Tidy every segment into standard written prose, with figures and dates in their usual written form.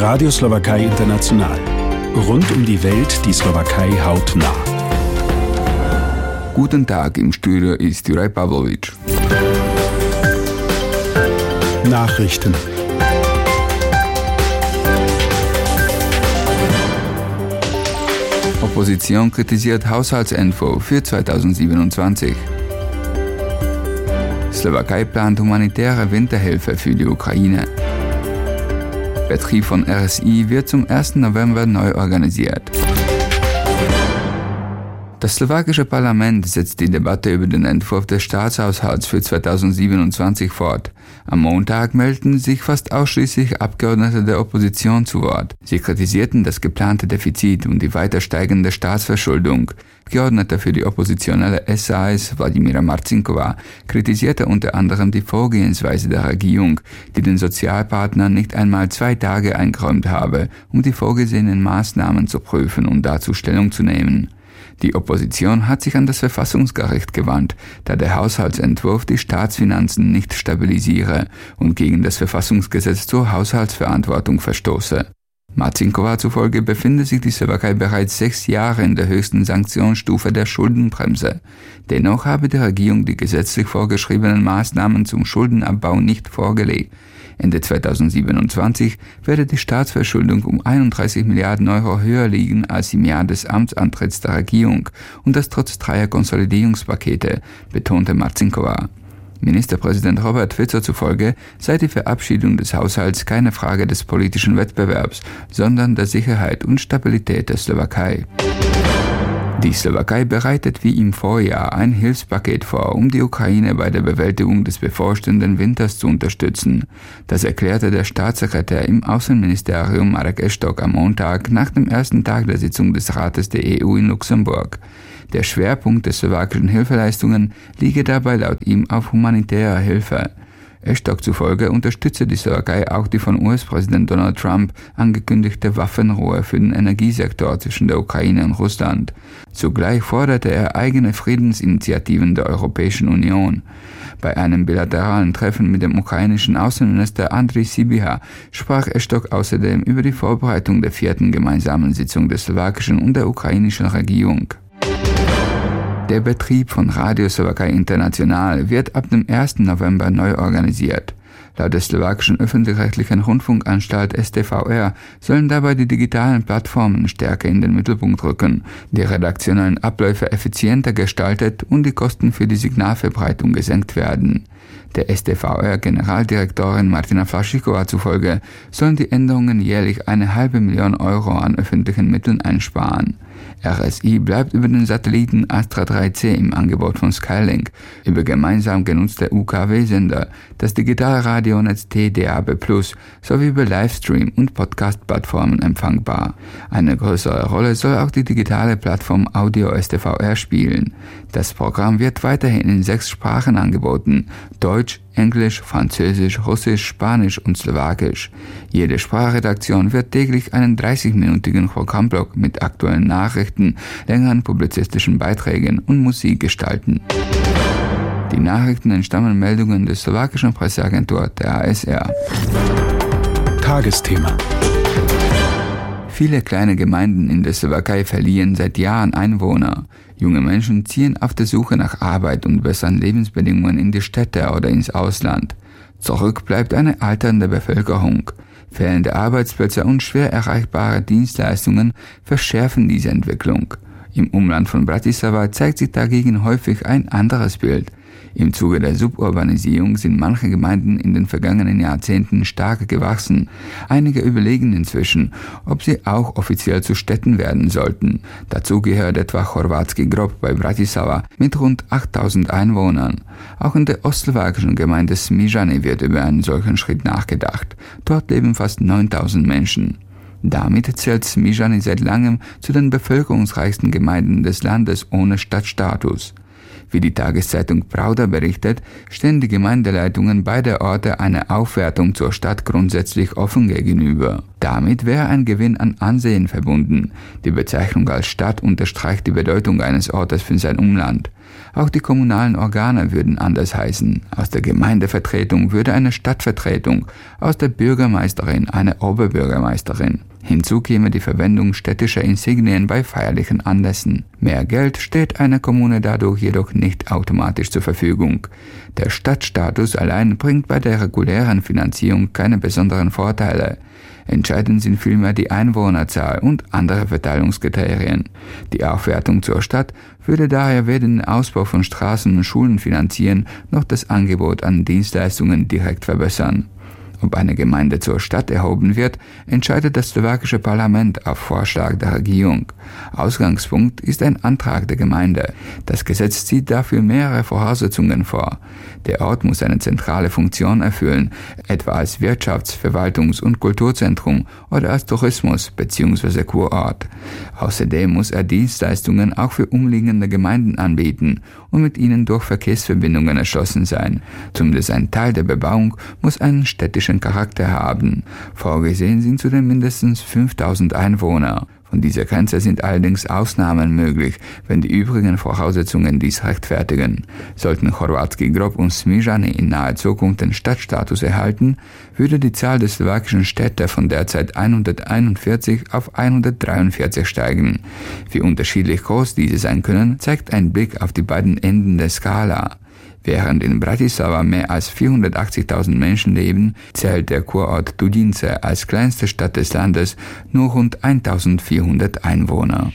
Radio Slowakei International. Rund um die Welt die Slowakei hautnah. Guten Tag, im Studio ist Juraj Pavlovic. Nachrichten. Opposition kritisiert Haushaltsentwurf für 2027. Slowakei plant humanitäre Winterhilfe für die Ukraine. Betrieb von RSI wird zum 1. November neu organisiert. Das slowakische Parlament setzt die Debatte über den Entwurf des Staatshaushalts für 2027 fort. Am Montag meldeten sich fast ausschließlich Abgeordnete der Opposition zu Wort. Sie kritisierten das geplante Defizit und die weiter steigende Staatsverschuldung. Abgeordneter für die oppositionelle SAS, Vladimíra Marcinková, kritisierte unter anderem die Vorgehensweise der Regierung, die den Sozialpartnern nicht einmal 2 Tage eingeräumt habe, um die vorgesehenen Maßnahmen zu prüfen und dazu Stellung zu nehmen. Die Opposition hat sich an das Verfassungsgericht gewandt, da der Haushaltsentwurf die Staatsfinanzen nicht stabilisiere und gegen das Verfassungsgesetz zur Haushaltsverantwortung verstoße. Marcinková zufolge befindet sich die Slowakei bereits 6 Jahre in der höchsten Sanktionsstufe der Schuldenbremse. Dennoch habe die Regierung die gesetzlich vorgeschriebenen Maßnahmen zum Schuldenabbau nicht vorgelegt. Ende 2027 werde die Staatsverschuldung um 31 Milliarden Euro höher liegen als im Jahr des Amtsantritts der Regierung und das trotz 3 Konsolidierungspakete, betonte Marcinková. Ministerpräsident Robert Fico zufolge sei die Verabschiedung des Haushalts keine Frage des politischen Wettbewerbs, sondern der Sicherheit und Stabilität der Slowakei. Die Slowakei bereitet wie im Vorjahr ein Hilfspaket vor, um die Ukraine bei der Bewältigung des bevorstehenden Winters zu unterstützen. Das erklärte der Staatssekretär im Außenministerium Marek Eštok am Montag nach dem ersten Tag der Sitzung des Rates der EU in Luxemburg. Der Schwerpunkt der slowakischen Hilfeleistungen liege dabei laut ihm auf humanitärer Hilfe. Eštok zufolge unterstütze die Slowakei auch die von US-Präsident Donald Trump angekündigte Waffenruhe für den Energiesektor zwischen der Ukraine und Russland. Zugleich forderte er eigene Friedensinitiativen der Europäischen Union. Bei einem bilateralen Treffen mit dem ukrainischen Außenminister Andriy Sybiha sprach Eštok außerdem über die Vorbereitung der 4. gemeinsamen Sitzung der slowakischen und der ukrainischen Regierung. Der Betrieb von Radio Slowakei International wird ab dem 1. November neu organisiert. Laut der slowakischen öffentlich-rechtlichen Rundfunkanstalt STVR sollen dabei die digitalen Plattformen stärker in den Mittelpunkt rücken, die redaktionellen Abläufe effizienter gestaltet und die Kosten für die Signalverbreitung gesenkt werden. Der STVR-Generaldirektorin Martina Flašíková zufolge sollen die Änderungen jährlich 500.000 Euro an öffentlichen Mitteln einsparen. RSI bleibt über den Satelliten Astra 3C im Angebot von Skylink, über gemeinsam genutzte UKW-Sender, das digitale Radionetz TDAB+, sowie über Livestream- und Podcast-Plattformen empfangbar. Eine größere Rolle soll auch die digitale Plattform Audio STVR spielen. Das Programm wird weiterhin in 6 Sprachen angeboten: Deutsch, Englisch, Französisch, Russisch, Spanisch und Slowakisch. Jede Sprachredaktion wird täglich einen 30-minütigen Programmblock mit aktuellen Nachrichten, längeren publizistischen Beiträgen und Musik gestalten. Die Nachrichten entstammen Meldungen der slowakischen Presseagentur der ASR. Tagesthema. Viele kleine Gemeinden in der Slowakei verlieren seit Jahren Einwohner. Junge Menschen ziehen auf der Suche nach Arbeit und besseren Lebensbedingungen in die Städte oder ins Ausland. Zurück bleibt eine alternde Bevölkerung. Fehlende Arbeitsplätze und schwer erreichbare Dienstleistungen verschärfen diese Entwicklung. Im Umland von Bratislava zeigt sich dagegen häufig ein anderes Bild. Im Zuge der Suburbanisierung sind manche Gemeinden in den vergangenen Jahrzehnten stark gewachsen. Einige überlegen inzwischen, ob sie auch offiziell zu Städten werden sollten. Dazu gehört etwa Chorvatski Grob bei Bratislava mit rund 8.000 Einwohnern. Auch in der ostslowakischen Gemeinde Smížany wird über einen solchen Schritt nachgedacht. Dort leben fast 9.000 Menschen. Damit zählt Smížany seit langem zu den bevölkerungsreichsten Gemeinden des Landes ohne Stadtstatus. Wie die Tageszeitung Pravda berichtet, stehen die Gemeindeleitungen beider Orte einer Aufwertung zur Stadt grundsätzlich offen gegenüber. Damit wäre ein Gewinn an Ansehen verbunden. Die Bezeichnung als Stadt unterstreicht die Bedeutung eines Ortes für sein Umland. Auch die kommunalen Organe würden anders heißen. Aus der Gemeindevertretung würde eine Stadtvertretung, aus der Bürgermeisterin eine Oberbürgermeisterin. Hinzu käme die Verwendung städtischer Insignien bei feierlichen Anlässen. Mehr Geld steht einer Kommune dadurch jedoch nicht automatisch zur Verfügung. Der Stadtstatus allein bringt bei der regulären Finanzierung keine besonderen Vorteile. Entscheidend sind vielmehr die Einwohnerzahl und andere Verteilungskriterien. Die Aufwertung zur Stadt würde daher weder den Ausbau von Straßen und Schulen finanzieren, noch das Angebot an Dienstleistungen direkt verbessern. Ob eine Gemeinde zur Stadt erhoben wird, entscheidet das slowakische Parlament auf Vorschlag der Regierung. Ausgangspunkt ist ein Antrag der Gemeinde. Das Gesetz sieht dafür mehrere Voraussetzungen vor. Der Ort muss eine zentrale Funktion erfüllen, etwa als Wirtschafts-, Verwaltungs- und Kulturzentrum oder als Tourismus- bzw. Kurort. Außerdem muss er Dienstleistungen auch für umliegende Gemeinden anbieten und mit ihnen durch Verkehrsverbindungen erschlossen sein. Zumindest ein Teil der Bebauung muss einen städtischen Charakter haben. Vorgesehen sind zudem mindestens 5000 Einwohner. Von dieser Grenze sind allerdings Ausnahmen möglich, wenn die übrigen Voraussetzungen dies rechtfertigen. Sollten Chorvatski Grob und Smižany in naher Zukunft den Stadtstatus erhalten, würde die Zahl der slowakischen Städte von derzeit 141 auf 143 steigen. Wie unterschiedlich groß diese sein können, zeigt ein Blick auf die beiden Enden der Skala. Während in Bratislava mehr als 480.000 Menschen leben, zählt der Kurort Tudince als kleinste Stadt des Landes nur rund 1.400 Einwohner.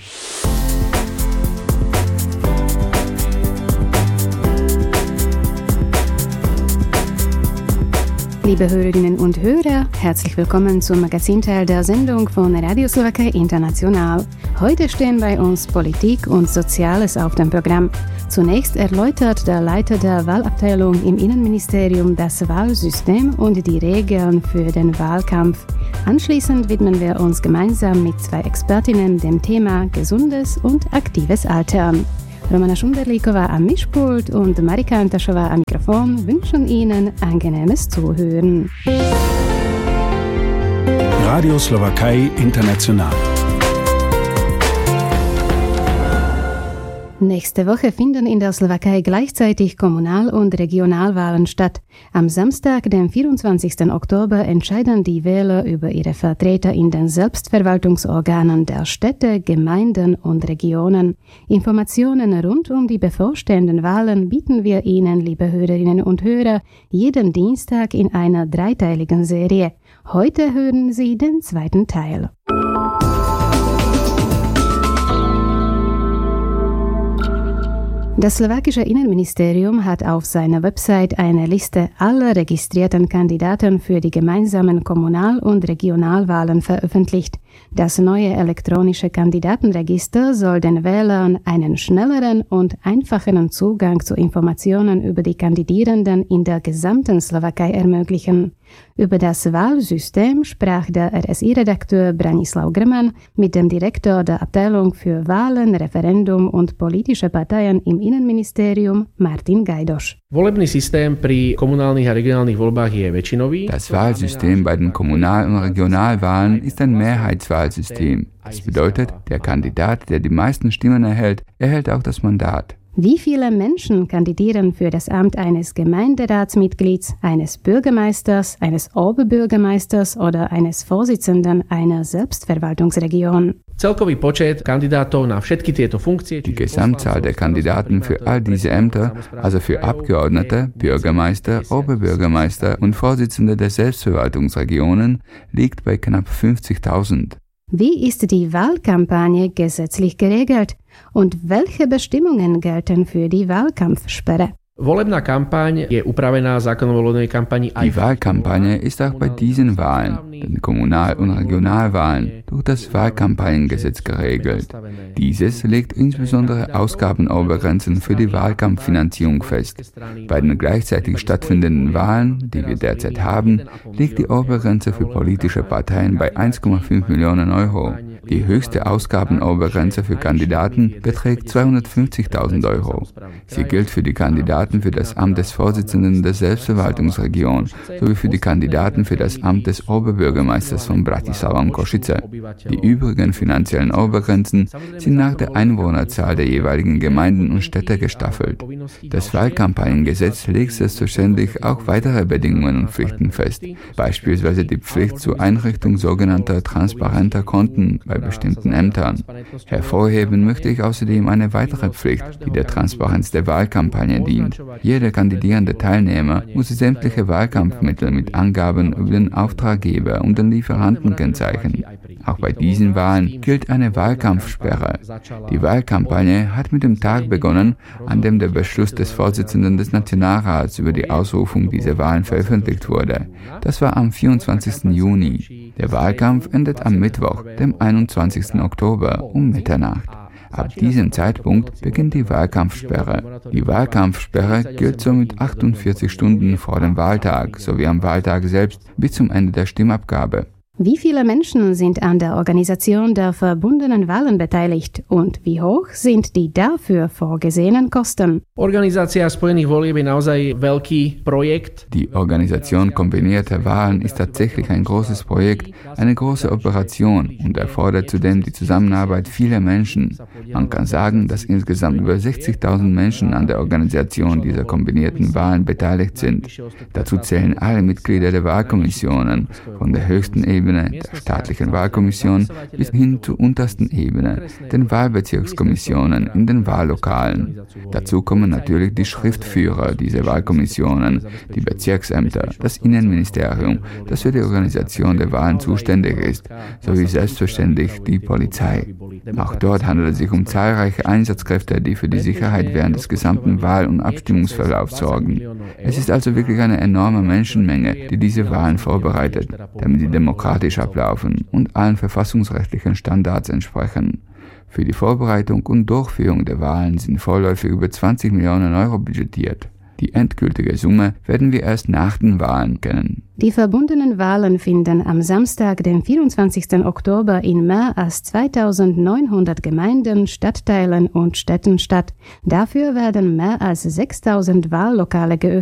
Liebe Hörerinnen und Hörer, herzlich willkommen zum Magazinteil der Sendung von Radio Slowakei International. Heute stehen bei uns Politik und Soziales auf dem Programm. Zunächst erläutert der Leiter der Wahlabteilung im Innenministerium das Wahlsystem und die Regeln für den Wahlkampf. Anschließend widmen wir uns gemeinsam mit zwei Expertinnen dem Thema gesundes und aktives Altern. Romana Šunderlíková am Mischpult und Marika Antašová am Mikrofon wünschen Ihnen angenehmes Zuhören. Radio Slowakei International. Nächste Woche finden in der Slowakei gleichzeitig Kommunal- und Regionalwahlen statt. Am Samstag, dem 24. Oktober, entscheiden die Wähler über ihre Vertreter in den Selbstverwaltungsorganen der Städte, Gemeinden und Regionen. Informationen rund um die bevorstehenden Wahlen bieten wir Ihnen, liebe Hörerinnen und Hörer, jeden Dienstag in einer dreiteiligen Serie. Heute hören Sie den zweiten Teil. Das slowakische Innenministerium hat auf seiner Website eine Liste aller registrierten Kandidaten für die gemeinsamen Kommunal- und Regionalwahlen veröffentlicht. Das neue elektronische Kandidatenregister soll den Wählern einen schnelleren und einfacheren Zugang zu Informationen über die Kandidierenden in der gesamten Slowakei ermöglichen. Über das Wahlsystem sprach der RSI-Redakteur Branislav Grman mit dem Direktor der Abteilung für Wahlen, Referendum und politische Parteien im Innenministerium Martin Gajdoš. Das Wahlsystem bei den Kommunal- und Regionalwahlen ist ein Mehrheitswahlsystem. Das bedeutet, der Kandidat, der die meisten Stimmen erhält, erhält auch das Mandat. Wie viele Menschen kandidieren für das Amt eines Gemeinderatsmitglieds, eines Bürgermeisters, eines Oberbürgermeisters oder eines Vorsitzenden einer Selbstverwaltungsregion? Die Gesamtzahl der Kandidaten für all diese Ämter, also für Abgeordnete, Bürgermeister, Oberbürgermeister und Vorsitzende der Selbstverwaltungsregionen, liegt bei knapp 50.000. Wie ist die Wahlkampagne gesetzlich geregelt und welche Bestimmungen gelten für die Wahlkampfsperre? Die Wahlkampagne ist auch bei diesen Wahlen, den Kommunal- und Regionalwahlen, durch das Wahlkampagnengesetz geregelt. Dieses legt insbesondere Ausgabenobergrenzen für die Wahlkampffinanzierung fest. Bei den gleichzeitig stattfindenden Wahlen, die wir derzeit haben, liegt die Obergrenze für politische Parteien bei 1,5 Millionen Euro. Die höchste Ausgabenobergrenze für Kandidaten beträgt 250.000 Euro. Sie gilt für die Kandidaten für das Amt des Vorsitzenden der Selbstverwaltungsregion sowie für die Kandidaten für das Amt des Oberbürgermeisters Bürgermeisters von Bratislava und Košice. Die übrigen finanziellen Obergrenzen sind nach der Einwohnerzahl der jeweiligen Gemeinden und Städte gestaffelt. Das Wahlkampagnengesetz legt selbstverständlich auch weitere Bedingungen und Pflichten fest, beispielsweise die Pflicht zur Einrichtung sogenannter transparenter Konten bei bestimmten Ämtern. Hervorheben möchte ich außerdem eine weitere Pflicht, die der Transparenz der Wahlkampagne dient. Jeder kandidierende Teilnehmer muss sämtliche Wahlkampfmittel mit Angaben über den Auftraggeber und den Lieferanten kennzeichnen. Auch bei diesen Wahlen gilt eine Wahlkampfsperre. Die Wahlkampagne hat mit dem Tag begonnen, an dem der Beschluss des Vorsitzenden des Nationalrats über die Ausrufung dieser Wahlen veröffentlicht wurde. Das war am 24. Juni. Der Wahlkampf endet am Mittwoch, dem 21. Oktober um Mitternacht. Ab diesem Zeitpunkt beginnt die Wahlkampfsperre. Die Wahlkampfsperre gilt somit 48 Stunden vor dem Wahltag sowie am Wahltag selbst bis zum Ende der Stimmabgabe. Wie viele Menschen sind an der Organisation der verbundenen Wahlen beteiligt und wie hoch sind die dafür vorgesehenen Kosten? Organizácia spojených volieb je naozaj veľký projekt. Die Organisation kombinierter Wahlen ist tatsächlich ein großes Projekt, eine große Operation und erfordert zudem die Zusammenarbeit vieler Menschen. Man kann sagen, dass insgesamt über 60.000 Menschen an der Organisation dieser kombinierten Wahlen beteiligt sind. Dazu zählen alle Mitglieder der Wahlkommissionen, von der höchsten Ebene der staatlichen Wahlkommission bis hin zur untersten Ebene, den Wahlbezirkskommissionen in den Wahllokalen. Dazu kommen natürlich die Schriftführer dieser Wahlkommissionen, die Bezirksämter, das Innenministerium, das für die Organisation der Wahlen zuständig ist, sowie selbstverständlich die Polizei. Auch dort handelt es sich um zahlreiche Einsatzkräfte, die für die Sicherheit während des gesamten Wahl- und Abstimmungsverlaufs sorgen. Es ist also wirklich eine enorme Menschenmenge, die diese Wahlen vorbereitet, damit sie demokratisch ablaufen und allen verfassungsrechtlichen Standards entsprechen. Für die Vorbereitung und Durchführung der Wahlen sind vorläufig über 20 Millionen Euro budgetiert. Die endgültige Summe werden wir erst nach den Wahlen kennen. Die verbundenen Wahlen finden am Samstag, den 24. Oktober in mehr als 2900 Gemeinden, Stadtteilen und Städten statt. Dafür werden mehr als 6000 Wahllokale geöffnet.